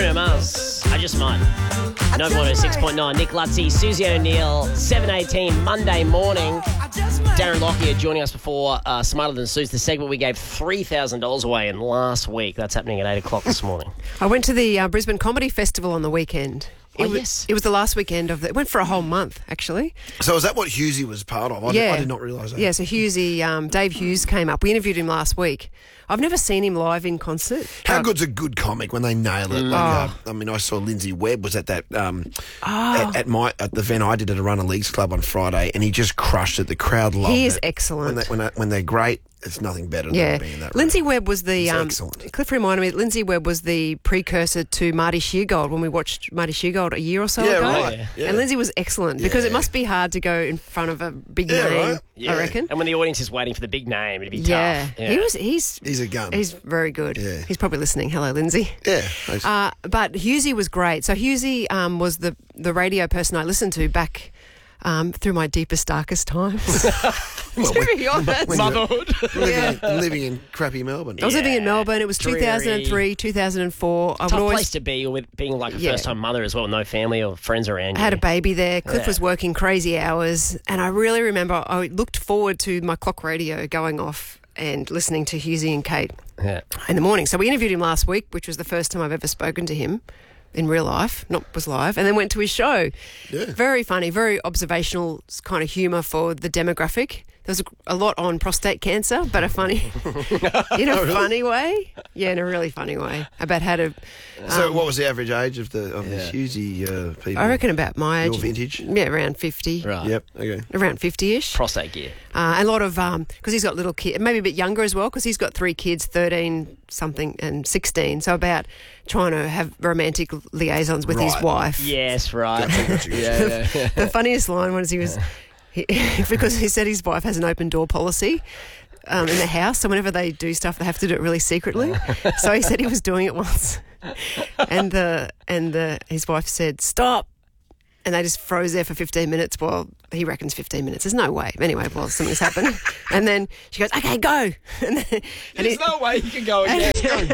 Bruno Mars, I Just Might. Nova 106.9, Nick Lutzi, Susie O'Neill, 7:18 Monday morning. Darren Lockyer joining us before Smarter Than Suits, the segment we gave $3,000 away in last week. That's happening at 8 o'clock this morning. I went to the Brisbane Comedy Festival on the weekend. Yes. It was the last weekend of it went for a whole month, actually. So is that what Hughesy was part of? I did not realise that. Yeah, so Hughesy, Dave Hughes came up. We interviewed him last week. I've never seen him live in concert. How good's a good comic when they nail it? Like, I saw Lindsay Webb was at that at the event I did at a Runner Leagues Club on Friday, and he just crushed it. The crowd loved it. He is excellent. When they're great, it's nothing better than being that. Lindsay Webb was the excellent. Cliff reminded me. Lindsay Webb was the precursor to Marty Sheargold when we watched Marty Sheargold a year or so ago. Right. Yeah. And Lindsay was excellent because it must be hard to go in front of a big name. Right. Yeah. I reckon. And when the audience is waiting for the big name, it'd be Yeah. tough. Yeah. He's a gun. He's very good. Yeah. He's probably listening. Hello, Lindsay. Yeah. But Hughesy was great. So Hughesy was the radio person I listened to back through my deepest, darkest times. To be honest. Motherhood. Living in crappy Melbourne. I was living in Melbourne. It was Dreary. 2003, 2004. I would Tough always place to be with being like a first-time mother as well, no family or friends around I you. had a baby there. Cliff was working crazy hours. And I really remember I looked forward to my clock radio going off and listening to Hughesy and Kate in the morning. So we interviewed him last week, which was the first time I've ever spoken to him in real life, was live, and then went to his show. Yeah. Very funny, very observational kind of humour for the demographic. There was a lot on prostate cancer, but funny funny way. Yeah, in a really funny way about how to. So what was the average age of the Hughesy people? I reckon about my age. Your vintage? Yeah, around 50. Right. Yep. Okay. Around 50-ish. Prostate gear. A lot of, because he's got little kids, maybe a bit younger as well, because he's got 3 kids, 13 something and 16. So about trying to have romantic liaisons with his wife. Yes, right. Gotcha. Yeah. The funniest line was because he said his wife has an open door policy in the house, so whenever they do stuff, they have to do it really secretly. So he said he was doing it once, and his wife said, "Stop." And they just froze there for 15 minutes while he reckons 15 minutes. There's no way. Anyway, while something's happening. And then she goes, "Okay, go." There's no way you can go again. Go,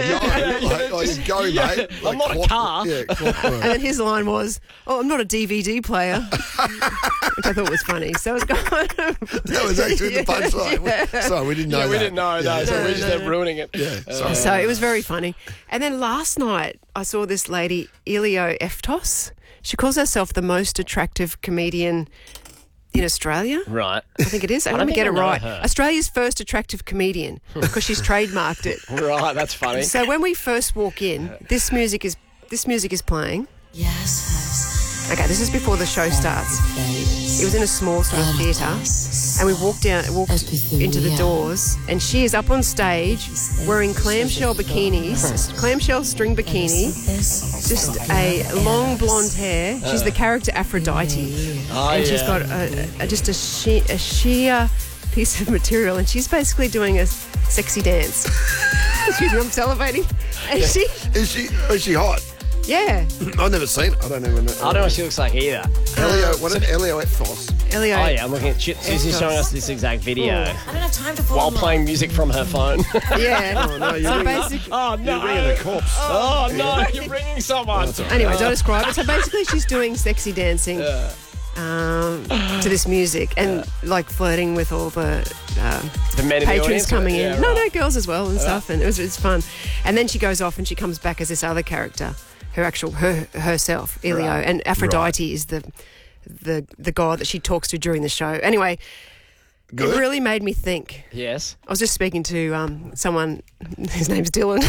go, mate. I'm not a car. Yeah, and then his line was, "Oh, I'm not a DVD player," which I thought was funny. So it was kind of... That was actually the punchline. Yeah. Sorry, we didn't know that. We didn't know that, so we're just ruining it. Yeah, sorry. So it was very funny. And then last night, I saw this lady, Elio Eftos. She calls herself the most attractive comedian in Australia. Right. I think it is. Let me get it right. Australia's first attractive comedian, because she's trademarked it. Right, that's funny. So when we first walk in, this music is playing. Yes. Okay, this is before the show starts. It was in a small sort of theatre, and we walked into the doors, and she is up on stage wearing clamshell bikinis, clamshell string bikini, just a long blonde hair. She's the character Aphrodite, and she's got a sheer piece of material, and she's basically doing a sexy dance. Excuse me, I'm salivating. And Is she hot? Yeah. I've never seen it. I don't even know. I don't know what she looks like either. Elio Eftos. Elio. Oh, yeah, I'm looking at... Susie's showing us this exact video I don't have time to fall while in love. playing music from her phone. Yeah. Oh, no, So basically... Oh, no. You're ringing a corpse. Oh, no, you're ringing someone. Anyway, don't describe it. So basically she's doing sexy dancing to this music and like flirting with all the men in the patrons audience? coming in. Yeah, No, right. girls as well and stuff. And it's fun. And then she goes off and she comes back as this other character, herself, Elio. Right. And Aphrodite is the god that she talks to during the show. Anyway, Good. it really made me think. Yes. I was just speaking to someone, his name's Dylan.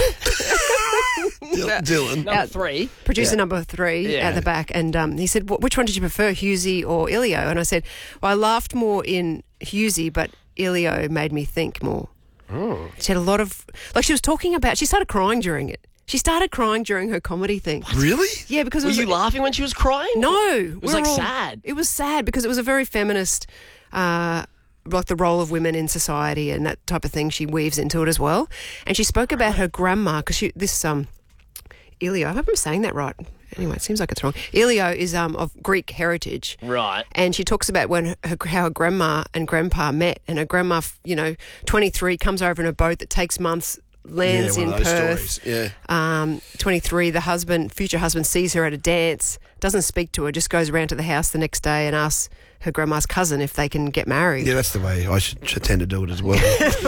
Dylan. Number 3. Producer number 3 Yeah. at the back, and he said, "Which one did you prefer, Hughesy or Elio?" And I said, "Well, I laughed more in Hughesy, but Elio made me think more." She had a lot of, she was talking about, she started crying during it. She started crying during her comedy thing. Really? Yeah, because it Were was you laughing when she was crying? No, It was sad. It was sad because it was a very feminist, like the role of women in society and that type of thing. She weaves into it as well, and she spoke about her grandma because Elio. I hope I'm saying that right. Anyway, it seems like it's wrong. Elio is of Greek heritage. Right. And she talks about how her grandma and grandpa met, and her grandma, 23, comes over in a boat that takes months lands one in of those Perth. stories. Yeah. 23, the future husband, sees her at a dance, doesn't speak to her, just goes around to the house the next day and asks her grandma's cousin if they can get married. Yeah, that's the way I should tend to do it as well.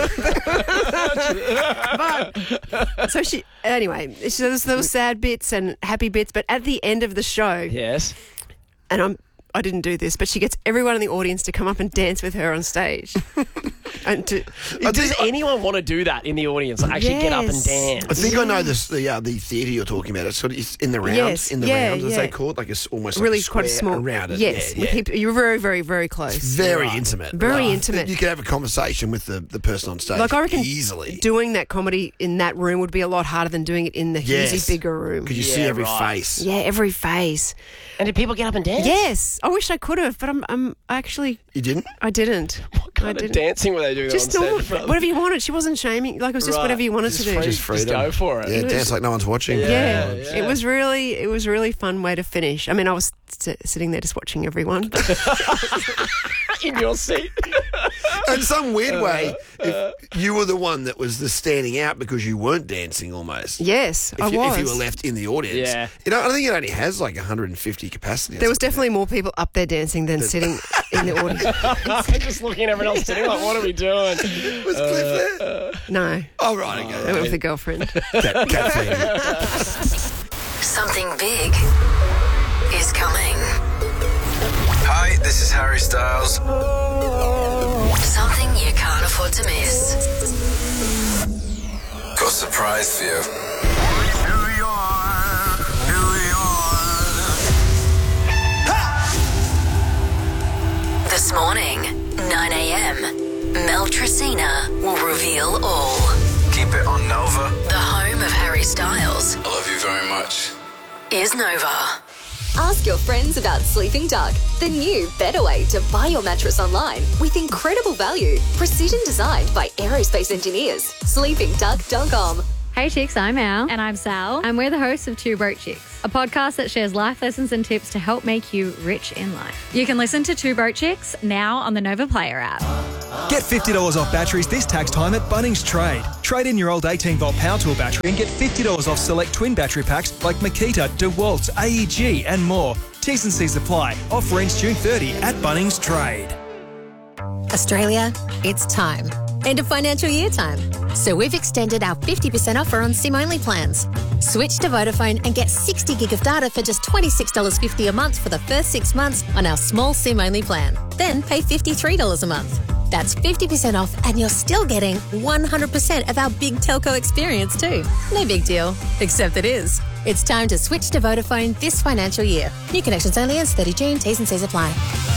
So there were sad bits and happy bits, but at the end of the show, Yes. and I didn't do this, but she gets everyone in the audience to come up and dance with her on stage. And Does anyone want to do that in the audience? Like, actually get up and Yes. dance? I think I know this. The theatre you're talking about. It's sort of in the round. Yes, In the yeah, round, as yeah. they call it, like it's almost really like a quite a square small. around it. Yes, Yeah, yeah. you're very, very, very close. Very intimate. Very intimate. You could have a conversation with the person on stage. Like, I reckon easily. doing that comedy in that room would be a lot harder than doing it in the huge bigger room. Because you see Yeah, every right. face. Yeah, every face. And did people get up and dance? Yes, I wish I could have, but I actually You didn't? I didn't. What kind of dancing were they doing Just on normal, stage? whatever you wanted. She wasn't shaming. Like, it was just Right. whatever you wanted to do. Just Just freedom. go for it. Yeah, dance like no one's watching. Yeah, Yeah. it was really fun way to finish. I mean, I was sitting there just watching everyone. In your seat. In some weird way, if you were the one that was the standing out because you weren't dancing almost. Yes, I If was. you were left in the audience. Yeah. You know, I think it only has like 150 capacity. There was definitely more people up there dancing than sitting in the audience. Just looking at everyone else sitting like, what are we doing? Was Cliff there? No, Oh, right, okay. I went with a girlfriend. Cat feeding. Something big is coming. Hi, this is Harry Styles. Something you can't afford to miss. Got a surprise for you. This morning, 9 a.m., Mel Tracina will reveal all. Keep it on Nova. The home of Harry Styles I love you very much. is Nova. Ask your friends about Sleeping Duck, the new, better way to buy your mattress online with incredible value, precision designed by aerospace engineers. SleepingDuck.com. Hey chicks, I'm Al. And I'm Sal. And we're the hosts of Two Broke Chicks, a podcast that shares life lessons and tips to help make you rich in life. You can listen to Two Broke Chicks now on the Nova Player app. Get $50 off batteries this tax time at Bunnings Trade. Trade in your old 18-volt power tool battery and get $50 off select twin battery packs like Makita, DeWalt, AEG and more. T's and C's apply. Offer ends June 30 at Bunnings Trade. Australia, it's time. End of financial year time. So we've extended our 50% offer on SIM-only plans. Switch to Vodafone and get 60 gig of data for just $26.50 a month for the first 6 months on our small SIM-only plan. Then pay $53 a month. That's 50% off and you're still getting 100% of our big telco experience too. No big deal, except it is. It's time to switch to Vodafone this financial year. New connections only ends 30 June. T's and C's apply.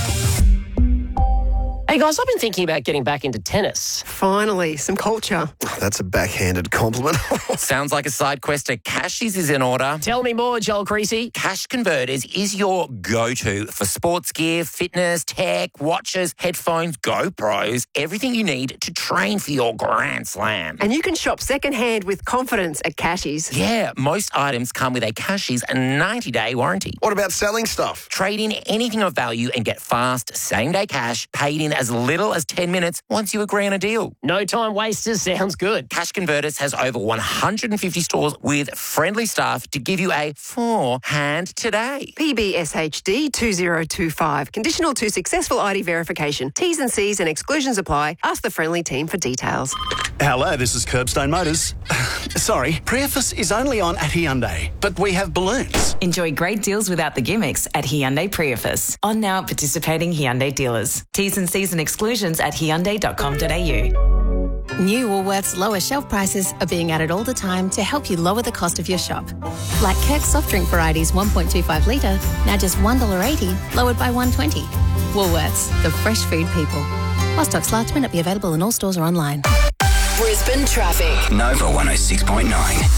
Hey guys, I've been thinking about getting back into tennis. Finally, some culture. That's a backhanded compliment. Sounds like a side quest to Cashies is in order. Tell me more, Joel Creasy. Cash Converters is your go-to for sports gear, fitness, tech, watches, headphones, GoPros, everything you need to train for your Grand Slam. And you can shop secondhand with confidence at Cashies. Yeah, most items come with a Cashies 90-day warranty. What about selling stuff? Trade in anything of value and get fast, same-day cash paid in as little as 10 minutes once you agree on a deal. No time wasters sounds good. Cash Converters has over 150 stores with friendly staff to give you a forehand today. PBSHD 2025. Conditional to successful ID verification. T's and C's and exclusions apply. Ask the friendly team for details. Hello, this is Curbstone Motors. Sorry, Prius is only on at Hyundai, but we have balloons. Enjoy great deals without the gimmicks at Hyundai Prius. On now at participating Hyundai dealers. T's and C's and exclusions at hyundai.com.au. New Woolworths lower shelf prices are being added all the time to help you lower the cost of your shop. Like Kirk's soft drink varieties 1.25 litre, now just $1.80, lowered by $1.20. Woolworths, the fresh food people. While stocks last may not be available in all stores or online. Brisbane traffic. Nova 106.9.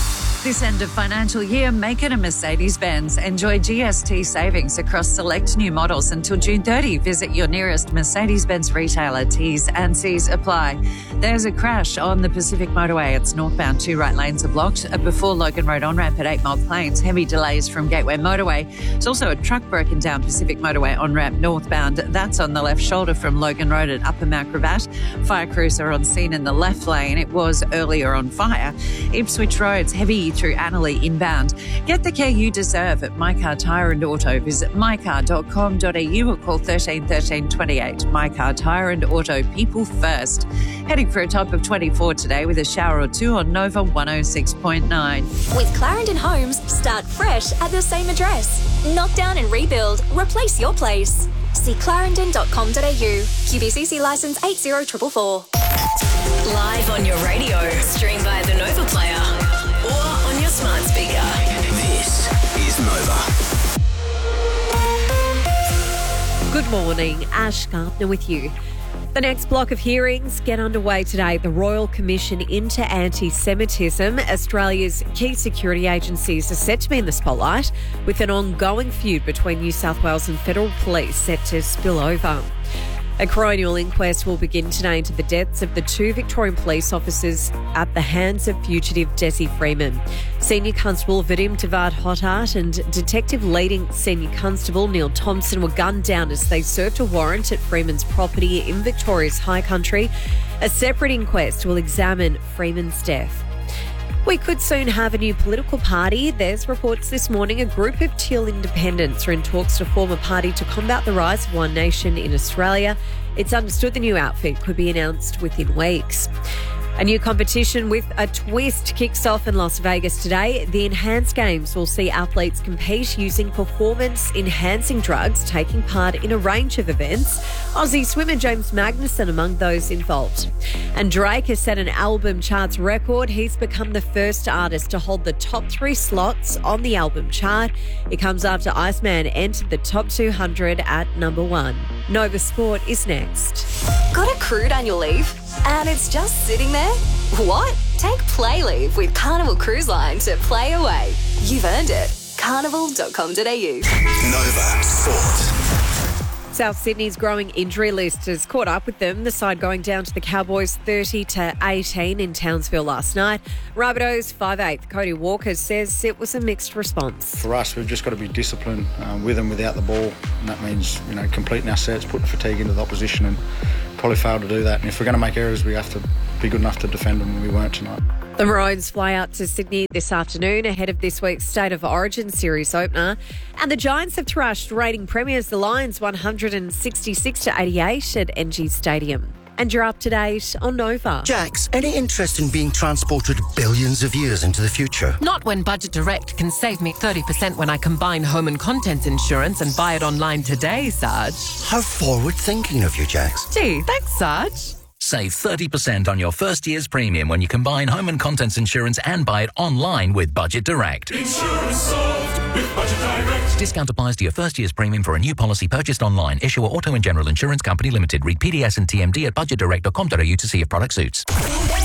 This end of financial year, make it a Mercedes-Benz. Enjoy GST savings across select new models until June 30. Visit your nearest Mercedes-Benz retailer. T's and C's apply. There's a crash on the Pacific Motorway. It's northbound, 2 right lanes are blocked. Before Logan Road on-ramp at 8 Mile Plains. Heavy delays from Gateway Motorway. There's also a truck broken down Pacific Motorway on-ramp northbound. That's on the left shoulder from Logan Road at Upper Mount Gravatt. Fire crews are on scene in the left lane. It was earlier on fire. Ipswich Road's heavy through Annerley inbound. Get the care you deserve at My Car Tyre and Auto. Visit mycar.com.au or call 13 13 28. My Car Tyre and Auto, people first. Heading for a top of 24 today with a shower or two on Nova 106.9. With Clarendon Homes, start fresh at the same address. Knock down and rebuild. Replace your place. See clarendon.com.au. QBCC licence 80444. Live on your radio, stream via the Nova Player or on your smart speaker. This is Nova. Good morning, Ash Gardner with you. The next block of hearings get underway today. The Royal Commission into Anti-Semitism. Australia's key security agencies are set to be in the spotlight, with an ongoing feud between New South Wales and federal police set to spill over. A coronial inquest will begin today into the deaths of the 2 Victorian police officers at the hands of fugitive Desi Freeman. Senior Constable Vadim Tavad Hothart and Detective Leading Senior Constable Neil Thompson were gunned down as they served a warrant at Freeman's property in Victoria's High Country. A separate inquest will examine Freeman's death. We could soon have a new political party. There's reports this morning a group of Teal independents are in talks to form a party to combat the rise of One Nation in Australia. It's understood the new outfit could be announced within weeks. A new competition with a twist kicks off in Las Vegas today. The Enhanced Games will see athletes compete using performance-enhancing drugs, taking part in a range of events. Aussie swimmer James Magnuson among those involved. And Drake has set an album charts record. He's become the first artist to hold the top 3 slots on the album chart. It comes after Iceman entered the top 200 at number 1. Nova Sport is next. Got a crude annual leave? And it's just sitting there? What? Take Play Leave with Carnival Cruise Line to play away. You've earned it. Carnival.com.au. Nova Sport. South Sydney's growing injury list has caught up with them. The side going down to the Cowboys 30-18 in Townsville last night. Rabbitohs 5'8" Cody Walker says it was a mixed response. For us, we've just got to be disciplined with and without the ball. And that means, completing our sets, putting fatigue into the opposition, and probably failed to do that. And if we're going to make errors, we have to be good enough to defend them, and we weren't tonight. The Maroons fly out to Sydney this afternoon ahead of this week's State of Origin series opener. And the Giants have thrashed reigning premiers, the Lions, 166-88 at NG Stadium. And you're up to date on Nova. Jax, any interest in being transported billions of years into the future? Not when Budget Direct can save me 30% when I combine home and contents insurance and buy it online today, Sarge. How forward-thinking of you, Jax. Gee, thanks, Sarge. Save 30% on your first year's premium when you combine home and contents insurance and buy it online with Budget Direct. Insurance solved with Budget Direct. Discount applies to your first year's premium for a new policy purchased online. Issuer Auto and General Insurance Company Limited. Read PDS and TMD at budgetdirect.com.au to see if product suits.